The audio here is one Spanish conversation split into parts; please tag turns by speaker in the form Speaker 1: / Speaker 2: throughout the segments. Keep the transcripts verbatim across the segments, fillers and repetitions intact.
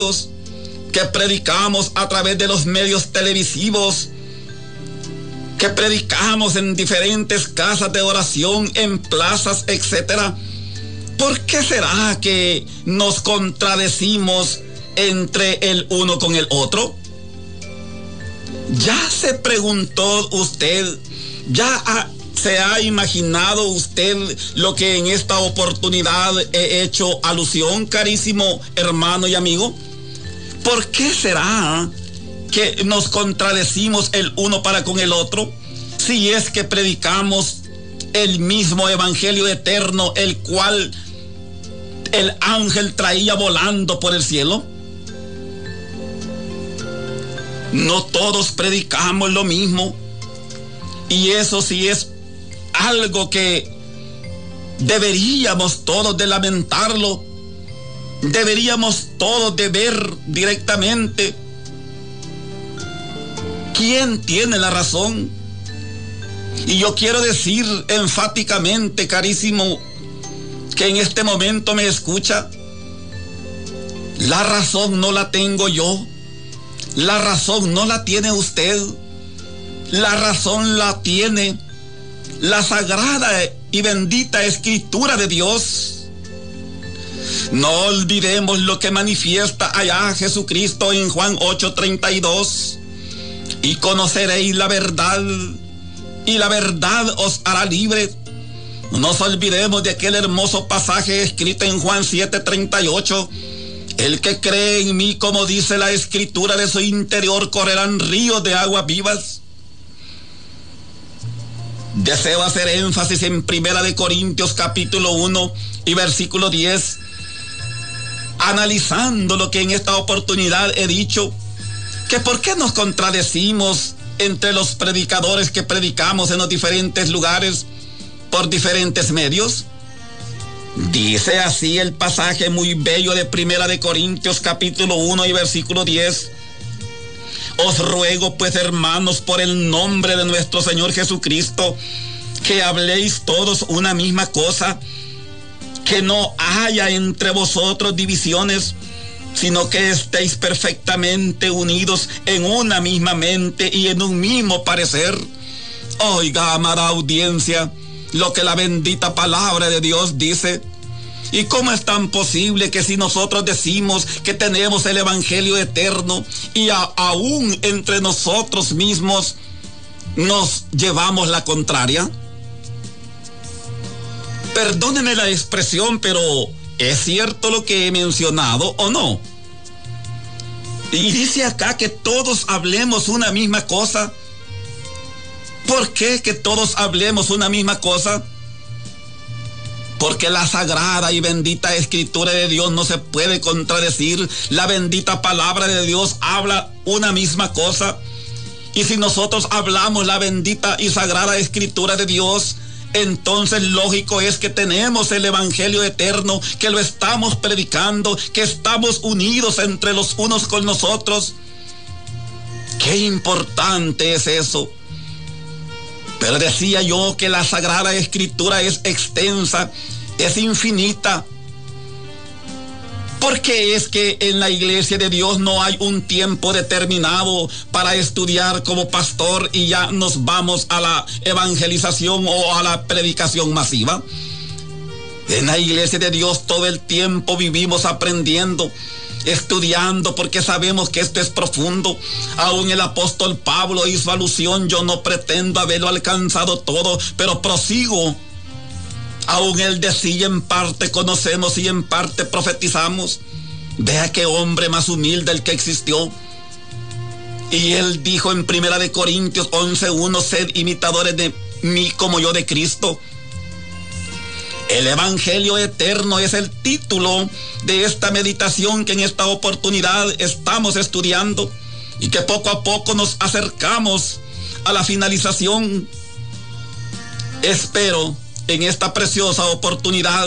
Speaker 1: que predicamos a través de los medios televisivos, que predicamos en diferentes casas de oración, en plazas, etcétera. ¿Por qué será que nos contradecimos entre el uno con el otro? ¿Ya se preguntó usted, ya ha, se ha imaginado usted lo que en esta oportunidad he hecho alusión, carísimo hermano y amigo? ¿Por qué será que nos contradecimos el uno para con el otro, si es que predicamos el mismo evangelio eterno, el cual el ángel traía volando por el cielo? No todos predicamos lo mismo, y eso sí es algo que deberíamos todos de lamentarlo, deberíamos todos de ver directamente quién tiene la razón. Y yo quiero decir enfáticamente, carísimo, que en este momento me escucha, la razón no la tengo yo, la razón no la tiene usted, la razón la tiene la sagrada y bendita Escritura de Dios. No olvidemos lo que manifiesta allá Jesucristo en Juan ocho treinta y dos, y conoceréis la verdad, y la verdad os hará libre. No nos olvidemos de aquel hermoso pasaje escrito en Juan siete treinta y ocho. El que cree en mí, como dice la Escritura, de su interior correrán ríos de aguas vivas. Deseo hacer énfasis en Primera de Corintios capítulo uno y versículo diez, analizando lo que en esta oportunidad he dicho, que por qué nos contradecimos entre los predicadores que predicamos en los diferentes lugares por diferentes medios. Dice así el pasaje muy bello de Primera de Corintios capítulo uno y versículo diez: os ruego pues, hermanos, por el nombre de nuestro Señor Jesucristo, que habléis todos una misma cosa, que no haya entre vosotros divisiones, sino que estéis perfectamente unidos en una misma mente y en un mismo parecer. Oiga, amada audiencia, lo que la bendita palabra de Dios dice. ¿Y cómo es tan posible que si nosotros decimos que tenemos el evangelio eterno y a, aún entre nosotros mismos nos llevamos la contraria? Perdónenme la expresión, pero ¿es cierto lo que he mencionado o no? Y dice acá que todos hablemos una misma cosa. ¿Por qué que todos hablemos una misma cosa? Porque la sagrada y bendita Escritura de Dios no se puede contradecir. La bendita palabra de Dios habla una misma cosa. Y si nosotros hablamos la bendita y sagrada Escritura de Dios, entonces lógico es que tenemos el evangelio eterno, que lo estamos predicando, que estamos unidos entre los unos con nosotros. Qué importante es eso. Pero decía yo que la Sagrada Escritura es extensa, es infinita. Porque es que en la iglesia de Dios no hay un tiempo determinado para estudiar como pastor y ya nos vamos a la evangelización o a la predicación masiva. En la iglesia de Dios todo el tiempo vivimos aprendiendo, estudiando, porque sabemos que esto es profundo. Aún el apóstol Pablo hizo alusión: yo no pretendo haberlo alcanzado todo, pero prosigo. Aún él decía: en parte conocemos y en parte profetizamos. Vea qué hombre más humilde el que existió. Y él dijo en Primera de Corintios once uno: sed imitadores de mí como yo de Cristo. El evangelio eterno es el título de esta meditación que en esta oportunidad estamos estudiando, y que poco a poco nos acercamos a la finalización. Espero en esta preciosa oportunidad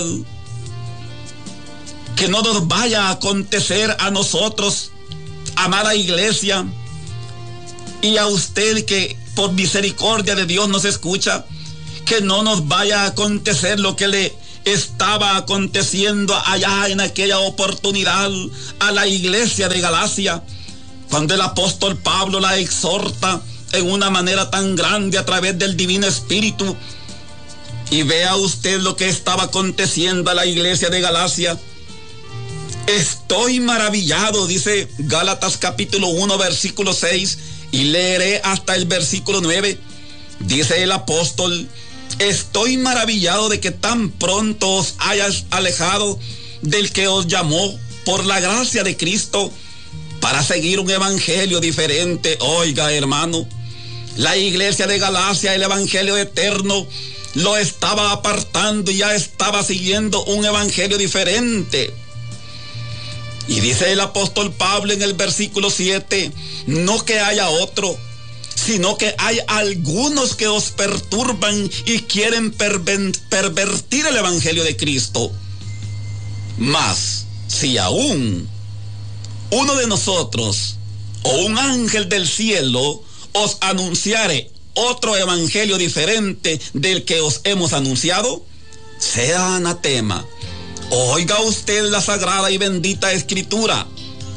Speaker 1: que no nos vaya a acontecer a nosotros, amada iglesia, y a usted que por misericordia de Dios nos escucha, que no nos vaya a acontecer lo que le estaba aconteciendo allá en aquella oportunidad a la iglesia de Galacia, cuando el apóstol Pablo la exhorta en una manera tan grande a través del Divino Espíritu. Y vea usted lo que estaba aconteciendo a la iglesia de Galacia. Estoy maravillado, dice Gálatas capítulo uno, versículo seis, y leeré hasta el versículo nueve. Dice el apóstol: estoy maravillado de que tan pronto os hayas alejado del que os llamó por la gracia de Cristo para seguir un evangelio diferente. Oiga, hermano, la iglesia de Galacia, el evangelio eterno, lo estaba apartando y ya estaba siguiendo un evangelio diferente. Y dice el apóstol Pablo en el versículo siete, no que haya otro, sino que hay algunos que os perturban y quieren pervertir el evangelio de Cristo. Mas, si aún uno de nosotros o un ángel del cielo os anunciare otro evangelio diferente del que os hemos anunciado, sea anatema. Oiga usted la sagrada y bendita escritura.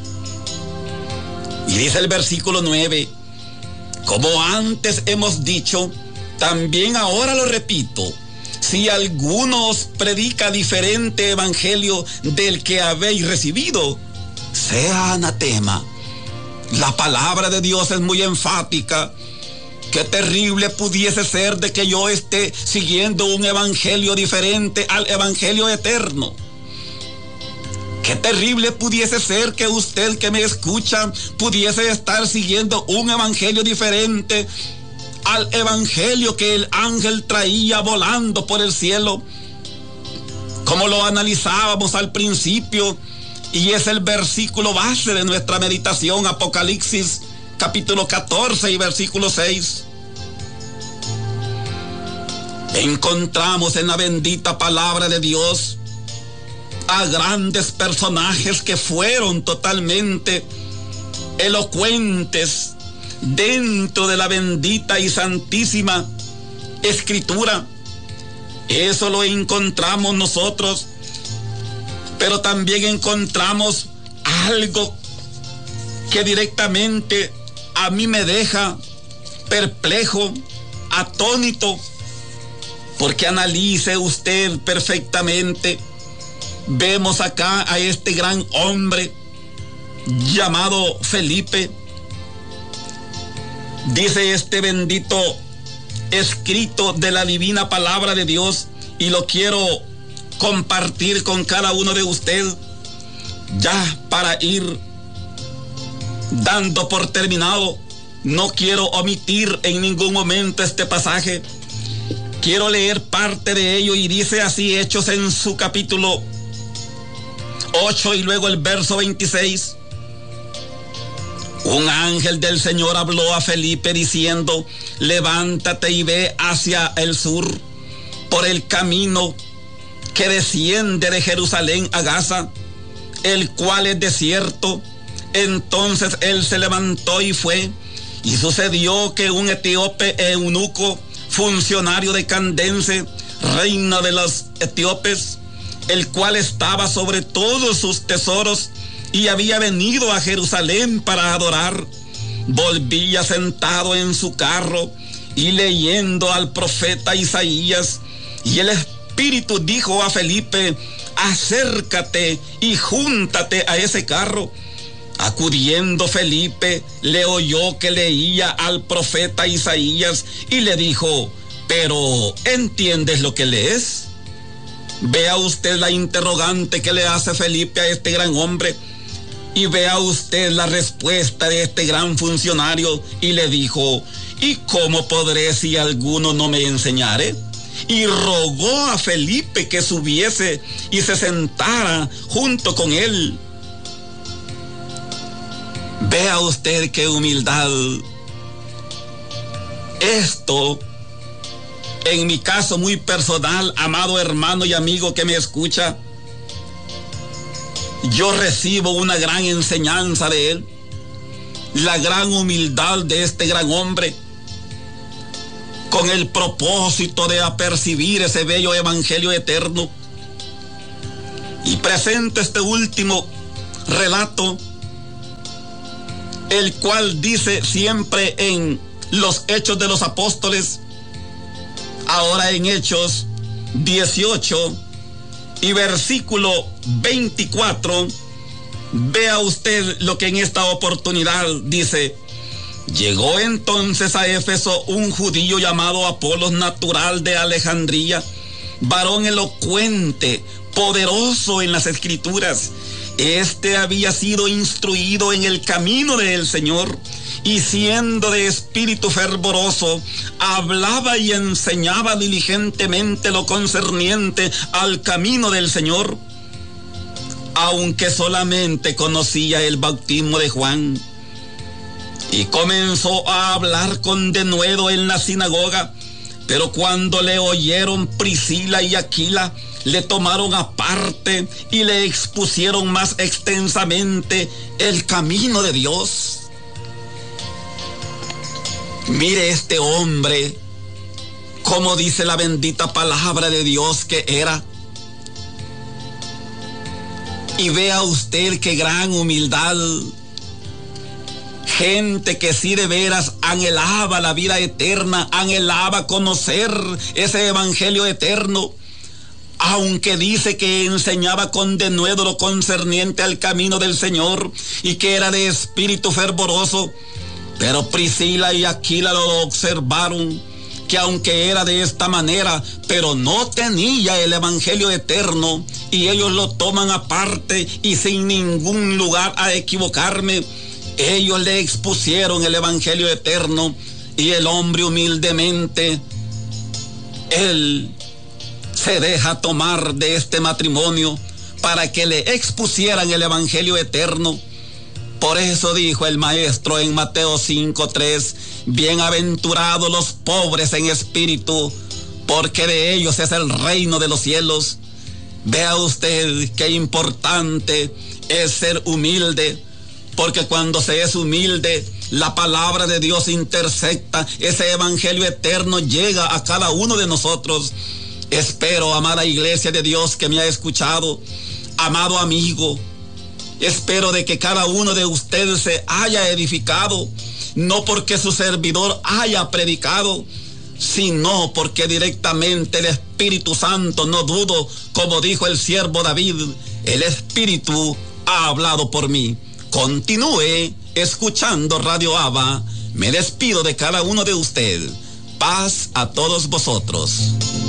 Speaker 1: Y dice el versículo nueve, como antes hemos dicho, también ahora lo repito, si alguno os predica diferente evangelio del que habéis recibido, sea anatema. La palabra de Dios es muy enfática. Qué terrible pudiese ser de que yo esté siguiendo un evangelio diferente al evangelio eterno. Qué terrible pudiese ser que usted que me escucha pudiese estar siguiendo un evangelio diferente al evangelio que el ángel traía volando por el cielo, como lo analizábamos al principio, y es el versículo base de nuestra meditación, Apocalipsis capítulo catorce y versículo seis. Encontramos en la bendita palabra de Dios a grandes personajes que fueron totalmente elocuentes dentro de la bendita y santísima escritura. Eso lo encontramos nosotros, pero también encontramos algo que directamente a mí me deja perplejo, atónito, porque analice usted perfectamente. Vemos acá a este gran hombre llamado Felipe. Dice este bendito escrito de la divina palabra de Dios, y lo quiero compartir con cada uno de ustedes ya para ir dando por terminado. No quiero omitir en ningún momento este pasaje. Quiero leer parte de ello, y dice así, Hechos en su capítulo ocho y luego el verso veintiséis. Un ángel del Señor habló a Felipe diciendo: levántate y ve hacia el sur por el camino que desciende de Jerusalén a Gaza, el cual es desierto. Entonces él se levantó y fue, y sucedió que un etíope eunuco, funcionario de Candace, reina de los etíopes, el cual estaba sobre todos sus tesoros y había venido a Jerusalén para adorar, volvía sentado en su carro y leyendo al profeta Isaías, y el Espíritu dijo a Felipe: acércate y júntate a ese carro. Acudiendo Felipe, le oyó que leía al profeta Isaías y le dijo: pero ¿entiendes lo que lees? Vea usted la interrogante que le hace Felipe a este gran hombre, y vea usted la respuesta de este gran funcionario, y le dijo: ¿y cómo podré si alguno no me enseñare? Y rogó a Felipe que subiese y se sentara junto con él. Vea usted qué humildad. Esto, en mi caso muy personal, amado hermano y amigo que me escucha, yo recibo una gran enseñanza de él, la gran humildad de este gran hombre, con el propósito de apercibir ese bello evangelio eterno. Y presento este último relato, el cual dice siempre en los Hechos de los Apóstoles, ahora en Hechos dieciocho y versículo veinticuatro. Vea usted lo que en esta oportunidad dice: llegó entonces a Éfeso un judío llamado Apolos, natural de Alejandría, varón elocuente, poderoso en las escrituras. Este había sido instruido en el camino del Señor, y siendo de espíritu fervoroso, hablaba y enseñaba diligentemente lo concerniente al camino del Señor, aunque solamente conocía el bautismo de Juan. Y comenzó a hablar con denuedo en la sinagoga, pero cuando le oyeron Priscila y Aquila, le tomaron aparte y le expusieron más extensamente el camino de Dios. Mire este hombre, como dice la bendita palabra de Dios que era. Y vea usted qué gran humildad. Gente que sí de veras anhelaba la vida eterna, anhelaba conocer ese evangelio eterno, aunque dice que enseñaba con denuedo lo concerniente al camino del Señor y que era de espíritu fervoroso. Pero Priscila y Aquila lo observaron, que aunque era de esta manera, pero no tenía el evangelio eterno, y ellos lo toman aparte y sin ningún lugar a equivocarme. Ellos le expusieron el evangelio eterno, y el hombre humildemente, él se deja tomar de este matrimonio para que le expusieran el evangelio eterno. Por eso dijo el maestro en Mateo cinco tres: bienaventurados los pobres en espíritu, porque de ellos es el reino de los cielos. Vea usted qué importante es ser humilde, porque cuando se es humilde, la palabra de Dios intersecta, ese evangelio eterno llega a cada uno de nosotros. Espero, amada iglesia de Dios que me ha escuchado, amado amigo, espero de que cada uno de ustedes se haya edificado, no porque su servidor haya predicado, sino porque directamente el Espíritu Santo, no dudo, como dijo el siervo David, el Espíritu ha hablado por mí. Continúe escuchando Radio Abba. Me despido de cada uno de ustedes. Paz a todos vosotros.